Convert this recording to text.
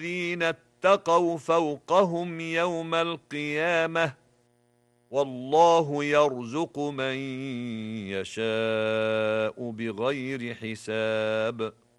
الذين اتقوا فوقهم يوم القيامة والله يرزق من يشاء بغير حساب.